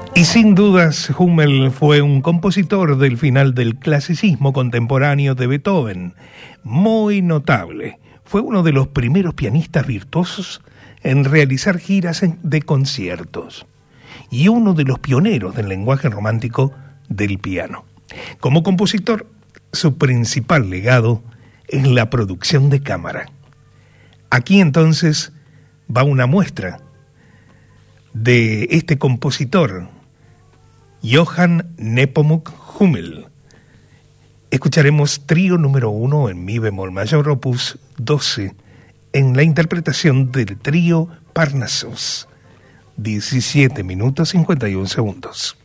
Y sin dudas, Hummel fue un compositor del final del clasicismo contemporáneo de Beethoven, muy notable. Fue uno de los primeros pianistas virtuosos en realizar giras de conciertos y uno de los pioneros del lenguaje romántico del piano. Como compositor, su principal legado es la producción de cámara. Aquí entonces va una muestra de este compositor, Johann Nepomuk Hummel. Escucharemos trío número 1 en mi bemol mayor, opus 12, en la interpretación del trío Parnassus. 17 minutos 51 segundos.